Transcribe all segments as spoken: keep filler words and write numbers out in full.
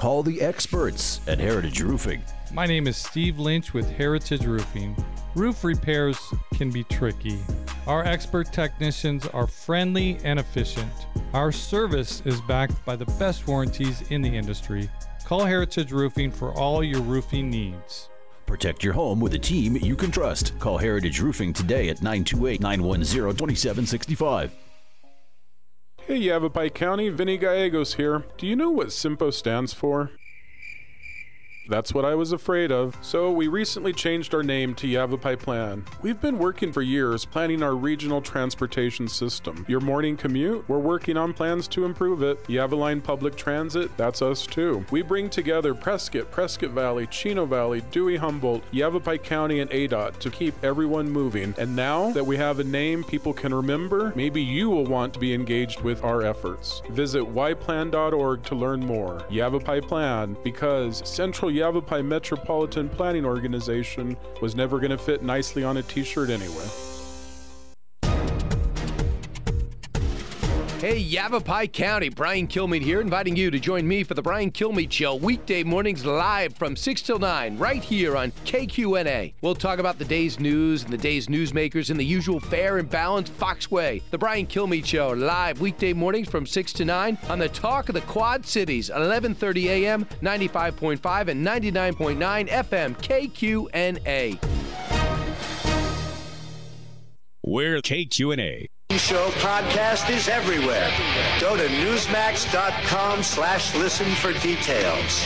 Call the experts at Heritage Roofing. My name is Steve Lynch with Heritage Roofing. Roof repairs can be tricky. Our expert technicians are friendly and efficient. Our service is backed by the best warranties in the industry. Call Heritage Roofing for all your roofing needs. Protect your home with a team you can trust. Call Heritage Roofing today at nine two eight, nine one zero, two seven six five. Hey Yavapai County, Vinny Gallegos here. Do you know what SIMPO stands for? That's what I was afraid of, so we recently changed our name to Yavapai Plan. We've been working for years planning our regional transportation system. Your morning commute? We're working on plans to improve it. Yavaline Public Transit? That's us too. We bring together Prescott, Prescott Valley, Chino Valley, Dewey Humboldt, Yavapai County, and A D O T to keep everyone moving. And now that we have a name people can remember, maybe you will want to be engaged with our efforts. Visit y plan dot org to learn more. Yavapai Plan, because Central Yavapai Metropolitan Planning Organization was never going to fit nicely on a t-shirt anyway. Hey, Yavapai County, Brian Kilmeade here, inviting you to join me for the Brian Kilmeade Show, weekday mornings live from six till nine, right here on K Q N A. We'll talk about the day's news and the day's newsmakers in the usual fair and balanced Fox way. The Brian Kilmeade Show, live weekday mornings from six to nine on the Talk of the Quad Cities, eleven thirty a m, ninety-five point five and ninety-nine point nine F M, K Q N A. We're K Q N A. Show podcast is everywhere. Go to newsmax.com slash listen for details.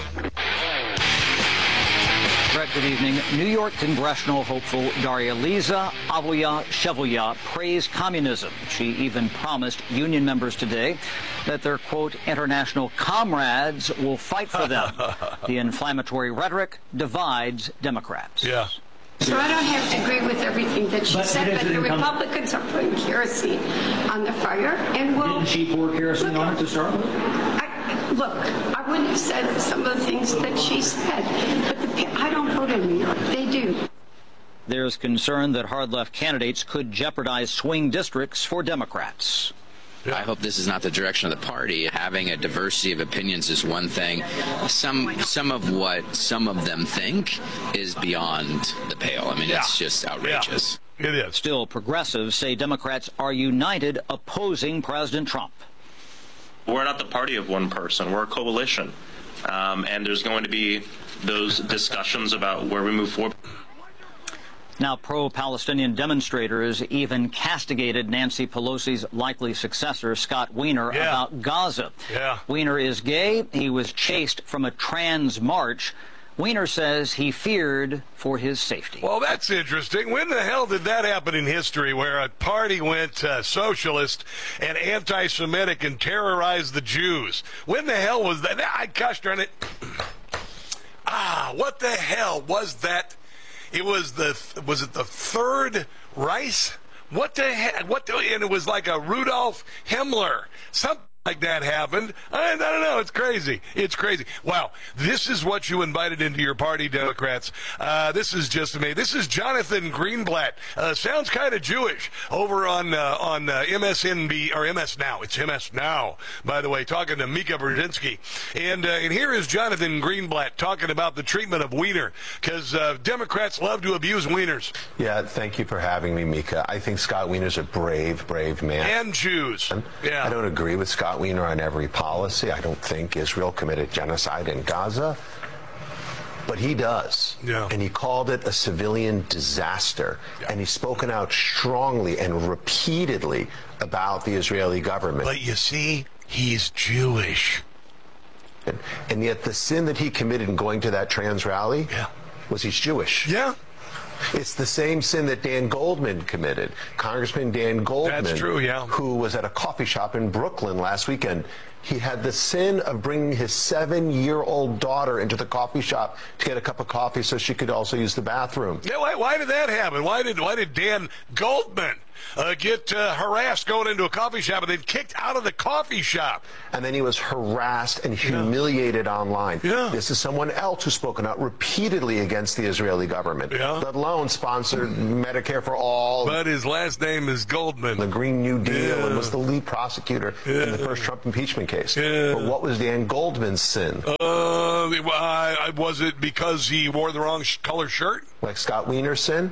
Brett, good evening. New York congressional hopeful Daria Liza Avoya-Shevoya praised communism. She even promised union members today that their, quote, international comrades will fight for them. The inflammatory rhetoric divides Democrats. Yeah. So I don't have to agree with everything that she but said, but the Republicans are putting kerosene on the fire, and will. Didn't she pour kerosene on it to start with? I, look, I wouldn't have said some of the things that she said, but the, I don't vote in New York. They do. There's concern that hard-left candidates could jeopardize swing districts for Democrats. I hope this is not the direction of the party. Having a diversity of opinions is one thing. Some some of what some of them think is beyond the pale. I mean, yeah. It's just outrageous. Yeah. It is. Still, progressives say Democrats are united opposing President Trump. We're not the party of one person. We're a coalition. Um, and there's going to be those discussions about where we move forward. Now, pro-Palestinian demonstrators even castigated Nancy Pelosi's likely successor, Scott Wiener, yeah. about Gaza. Yeah. Wiener is gay. He was chased from a trans march. Wiener says he feared for his safety. Well, that's interesting. When the hell did that happen in history, where a party went uh, socialist and anti-Semitic and terrorized the Jews? When the hell was that? I gosh darn it. Ah, what the hell was that? It was the, was it the Third Reich? What the heck? What the, and it was like a Rudolf Himmler. Something like that happened. I, I don't know. It's crazy. It's crazy. Wow. This is what you invited into your party, Democrats. Uh, this is just amazing. This is Jonathan Greenblatt. Uh, sounds kind of Jewish over on uh, on uh, M S N B or M S Now. It's M S Now, by the way, talking to Mika Brzezinski. And uh, and here is Jonathan Greenblatt talking about the treatment of Wiener, because uh, Democrats love to abuse Wieners. Yeah, thank you for having me, Mika. I think Scott Wiener's a brave, brave man. And Jews. Yeah. I don't agree with Scott Wiener on every policy. I don't think Israel committed genocide in Gaza, but he does. Yeah. And he called it a civilian disaster. Yeah. And he's spoken out strongly and repeatedly about the Israeli government. But you see, he's Jewish. And, and yet the sin that he committed in going to that trans rally yeah. was he's Jewish. Yeah. It's the same sin that Dan Goldman committed. Congressman Dan Goldman, That's true, yeah. who was at a coffee shop in Brooklyn last weekend. He had the sin of bringing his seven-year-old daughter into the coffee shop to get a cup of coffee so she could also use the bathroom. Yeah, why, why did that happen? Why did why did Dan Goldman uh, get uh, harassed going into a coffee shop and then kicked out of the coffee shop. And then he was harassed and humiliated yeah. online. Yeah. This is someone else who's spoken out repeatedly against the Israeli government, yeah. let alone sponsored Medicare for all. But his last name is Goldman. The Green New Deal, yeah. and was the lead prosecutor yeah. in the first Trump impeachment case. Yeah. But what was Dan Goldman's sin? Uh, I, was it because he wore the wrong sh- color shirt? Like Scott Wiener's sin?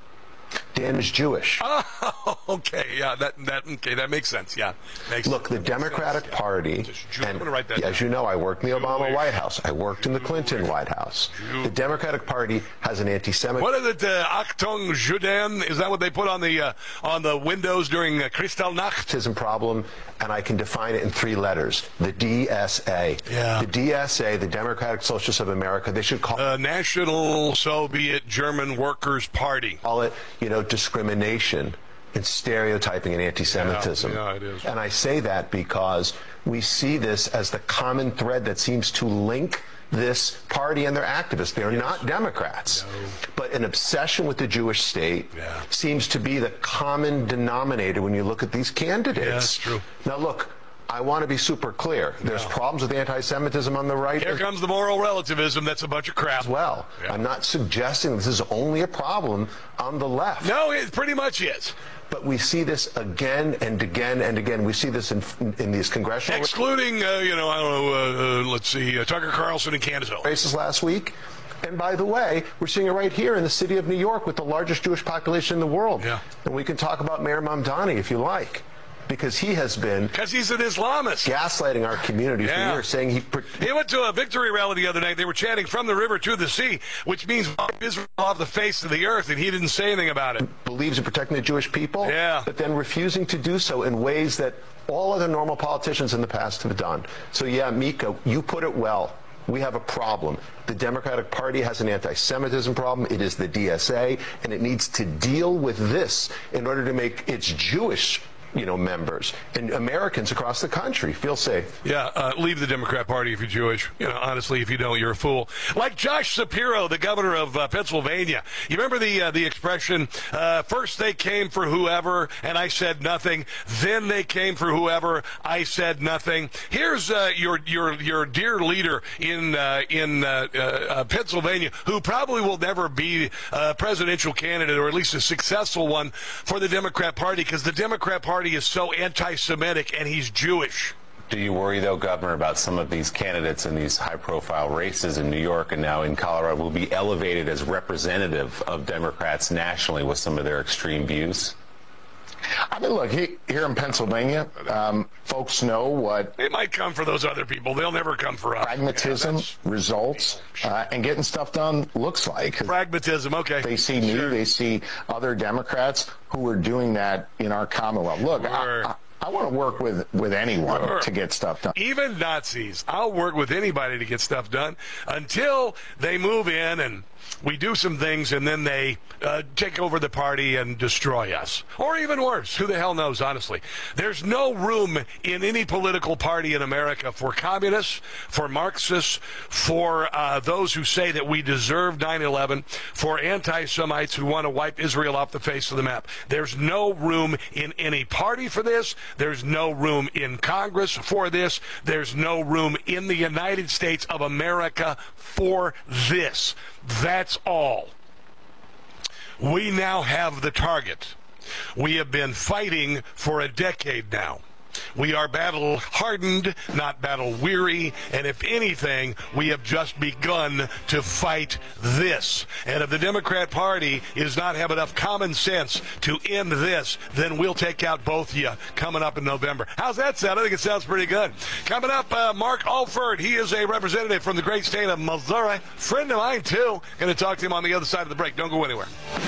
Dan is Jewish. Oh, okay, yeah, that that okay, that makes sense. Yeah, makes look, sense. the Democratic sense. Party, yeah. and write that as down. you know, I worked in the Obama Jewish. White House. I worked in the Clinton Jewish. White House. Jewish. The Democratic Party has an anti-Semitic. What is it? Uh, Achtung Juden? Is that what they put on the uh, on the windows during uh, Kristallnacht? Problem, and I can define it in three letters: the D S A. Yeah. The D S A, the Democratic Socialists of America. They should call the uh, National Soviet German Workers' Party. Call it, you know, discrimination and stereotyping and anti-Semitism. Yeah, yeah, it is. And I say that because we see this as the common thread that seems to link this party and their activists. They are yes. not Democrats. No. But an obsession with the Jewish state yeah. seems to be the common denominator when you look at these candidates. Yeah, that's true. Now, look, I want to be super clear. There's yeah. problems with anti-Semitism on the right. Here comes the moral relativism. That's a bunch of crap. As well. Yeah. I'm not suggesting this is only a problem on the left. No, it pretty much is. But we see this again and again and again. We see this in in these congressional... Excluding, uh, you know, I don't know, uh, uh, let's see, uh, Tucker Carlson and Candace races last week. And by the way, we're seeing it right here in the city of New York with the largest Jewish population in the world. Yeah. And we can talk about Mayor Mamdani if you like. Because he has been... Because he's an Islamist. Gaslighting our community yeah. for years, saying he... He went to a victory rally the other night. They were chanting, from the river to the sea, which means Israel off the face of the earth, and he didn't say anything about it. Believes in protecting the Jewish people, yeah. but then refusing to do so in ways that all other normal politicians in the past have done. So yeah, Mika, you put it well. We have a problem. The Democratic Party has an anti-Semitism problem. It is the D S A, and it needs to deal with this in order to make its Jewish you know, members and Americans across the country feel safe. Yeah, uh, leave the Democrat Party if you're Jewish. You know, honestly, if you don't, you're a fool. Like Josh Shapiro, the governor of uh, Pennsylvania. You remember the uh, the expression, uh, first they came for whoever, and I said nothing. Then they came for whoever, I said nothing. Here's uh, your your your dear leader in uh, in uh, uh, Pennsylvania, who probably will never be a presidential candidate, or at least a successful one, for the Democrat Party, because the Democrat Party is so anti-Semitic, and he's Jewish. Do you worry, though, Governor, about some of these candidates in these high-profile races in New York and now in Colorado will be elevated as representative of Democrats nationally with some of their extreme views? I mean, look, he, here in Pennsylvania, um, folks know what... It might come for those other people. They'll never come for us. Pragmatism, yeah, results, uh, and getting stuff done looks like. Pragmatism, okay. They see me, sure. they see other Democrats who are doing that in our Commonwealth. Look, sure. I, I, I want to work with, with anyone sure. to get stuff done. Even Nazis. I'll work with anybody to get stuff done until they move in and we do some things and then they uh, take over the party and destroy us. Or even worse. Who the hell knows, honestly. There's no room in any political party in America for communists, for Marxists, for uh, those who say that we deserve nine eleven, for anti-Semites who want to wipe Israel off the face of the map. There's no room in any party for this. There's no room in Congress for this. There's no room in the United States of America for this. That's all. We now have the target. We have been fighting for a decade now. We are battle hardened, not battle weary, and if anything, we have just begun to fight this. And if the Democrat Party does not have enough common sense to end this, then we'll take out both of you coming up in November. How's that sound? I think it sounds pretty good. Coming up, uh, Mark Alford. He is a representative from the great state of Missouri. Friend of mine, too. Going to talk to him on the other side of the break. Don't go anywhere.